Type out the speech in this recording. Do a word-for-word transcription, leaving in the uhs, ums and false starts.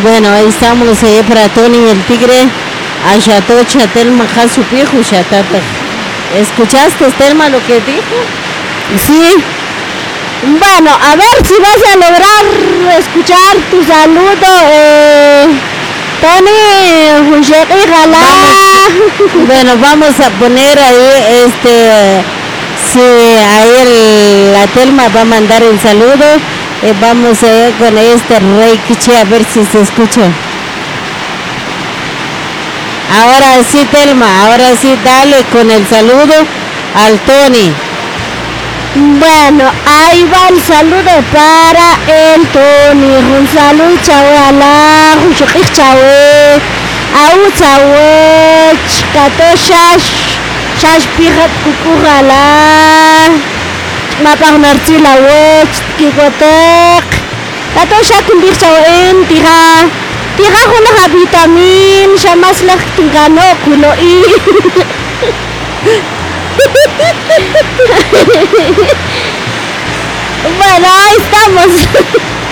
Bueno, ahí estamos ahí para Tony el Tigre. Ayatocha Telma Jasupijo Shatata. ¿Escuchaste, Telma, lo que dijo? Sí. Bueno, a ver si vas a lograr escuchar tu saludo, eh, Tony Husheki Galá. Bueno, vamos a poner ahí este. Si ahí el, la Telma va a mandar el saludo, eh, vamos a ir con este Rey Quiche a ver si se escucha. Ahora sí, Telma, ahora sí, dale con el saludo al Tony. Bueno, ahí va el saludo para el Tony. Un saludo, chao, ala, un choque, chao, au, chao, kato, shash, shash, pirat, kukurala, mapang narti, la wech, kikotek, kato, shakumbir, chao, en, tira, tira, kuna, vitamin, shamas, lak, tingano, kulo, i. Bueno, ahí estamos.